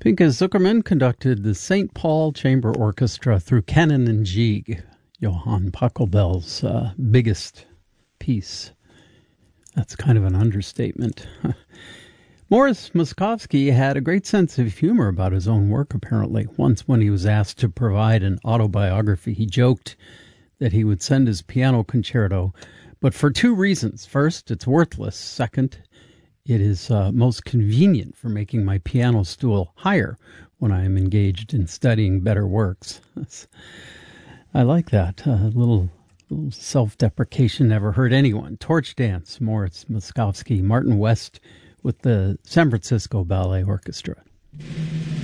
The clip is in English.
Pinka Zuckerman conducted the St. Paul Chamber Orchestra through Canon and Gigue, Johann Pachelbel's biggest piece. That's kind of an understatement. Morris Muskowski had a great sense of humor about his own work, apparently. Once when he was asked to provide an autobiography, he joked that he would send his piano concerto, but for two reasons. First, it's worthless. Second, it is most convenient for making my piano stool higher when I am engaged in studying better works. I like that. A little self-deprecation never hurt anyone. Torch Dance, Morris Muskowski, Martin West with the San Francisco Ballet Orchestra.